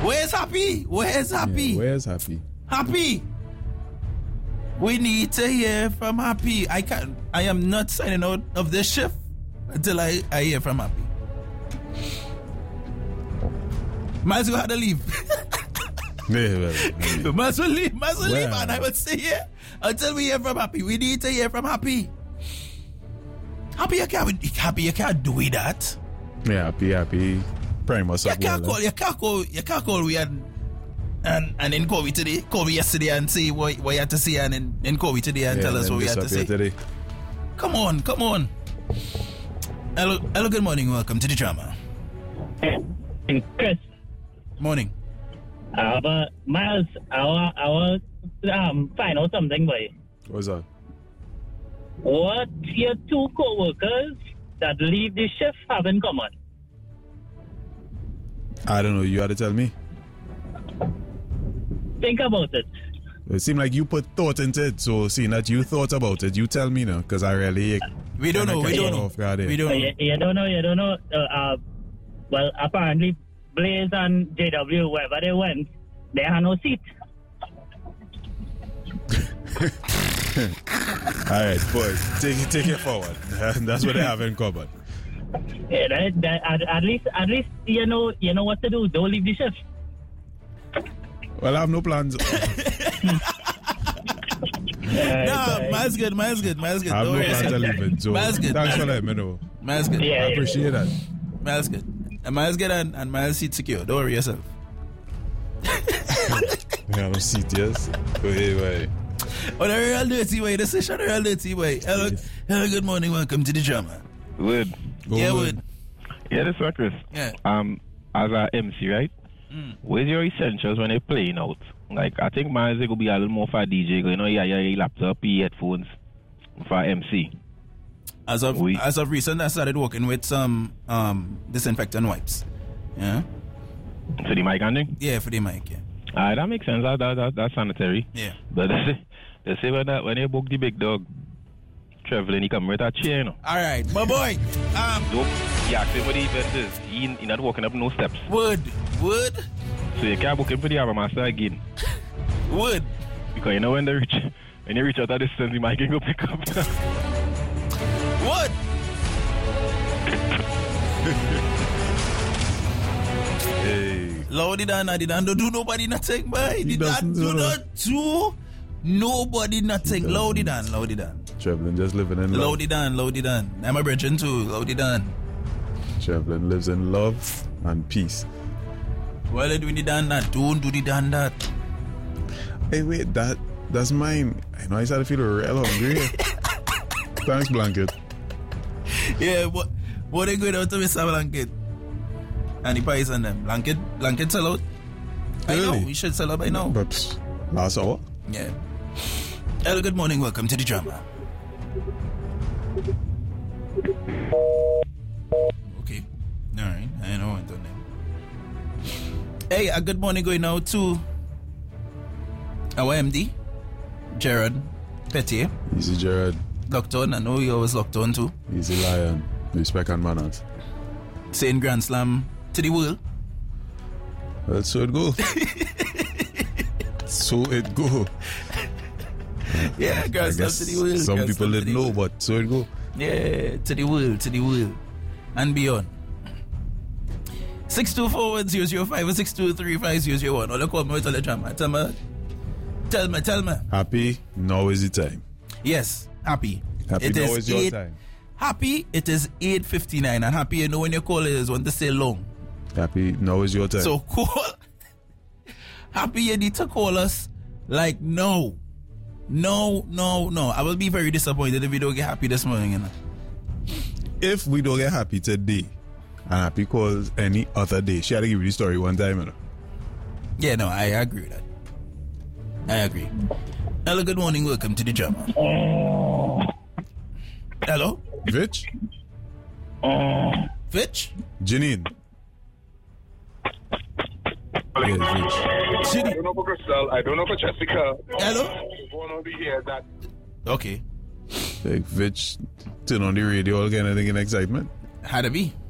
Where's Happy? Where's Happy? Yeah, where's Happy? Happy! We need to hear from Happy. I am not signing out of this shift until I hear from Happy. Might as well have to leave. Might as well leave, and I will stay here until we hear from Happy. We need to hear from Happy. Happy, you can't do that. Yeah, Happy. Pretty much. You can't call we and then call me today. Call me yesterday and say what you had to say, and then call me today and tell us what we had to say. Today. Come on. Hello, good morning. Welcome to the drama. Chris. Morning. But Miles, I want find out something, boy. What's that? What your two co-workers that leave the shift have in common? I don't know. You had to tell me. Think about it. It seemed like you put thought into it. So, seeing that you thought about it, you tell me now, because I really... We don't know. You don't know. Well, apparently, Blaze and JW, wherever they went, they had no seat. All right, boys, take it forward. That's what they have in common. Yeah, at least you know what to do. Don't leave the shift. Well, I have no plans. Mine's good. I have no plans to leave it. So thanks for letting me know. Mine's good. I appreciate that. Mine's good. And Miles get and Miles seat secure. Don't worry yourself. Yeah, no seat, yes. Go ahead, Oh, the real dirty way. The session, the real dirty way. Hello, good morning. Welcome to the drama. Wood. Wood. Yeah, this is Chris. Yeah. As a MC, right? Where's your essentials when they're playing out? Like, I think Miles will be a little more for a DJ. You know, your laptop, your headphones for MC. As of recent, I started working with some disinfectant wipes. Yeah. For the mic handling? Yeah, for the mic. Yeah. That makes sense. That's sanitary. Yeah. But they say when they book the big dog traveling, he come with a chair, you know. All right, my boy. You ask him what the event is. He not walking up no steps. Wood. So you can't book him for the Harbor Master again. Wood. Because you know when you reach out at distance, the mic can go pick up. What? Hey. Lordy Dan, don't do nobody nothing, boy. Do not do nobody nothing. Lordy Dan. Traveling, just living in love. Lordy Dan. I'm a brethren too, Lordy Dan. Traveling lives in love and peace. Well, do the Dan that. Don't do the Dan that. Hey, wait, that's mine. I know I started to feel real hungry. Thanks, Blanket. Yeah, what they going out to Mr. Blanket? And the price on them. Blanket sell out? I know, we should sell out by now. But last hour? Yeah. Hello, good morning. Welcome to the drama. Okay. Alright, I know what I'm doing. Hey, a good morning going out to our MD, Gerard Petier. Easy, Gerard. Locked on. I know you always locked on too. Easy lion. Respect and manners. Saying Grand Slam to the world. Well, so it go. Yeah, Grand Slam to the world. Some people didn't know, but so it go. Yeah, to the world. And beyond. 6241005 or 6235001. All the call me with all the drama. Tell me. Happy, now is the time. Yes, happy. Happy, now is your time. Happy, it is 8:59, and happy, you know when you call it is when to say long. Happy, now is your time. So call. Happy, you need to call us like no. I will be very disappointed if we don't get happy this morning. You know? If we don't get happy today, and happy calls any other day, she had to give you the story one time. You know? Yeah, no, I agree with that. I agree. Hello, good morning. Welcome to the drama. Hello? Vitch? Vitch? Janine? Yes, Vitch. I don't know for Crystal. I don't know for Jessica. Hello? Going on here that. Okay. Like Vitch turn on the radio again and getting excitement. Had to be.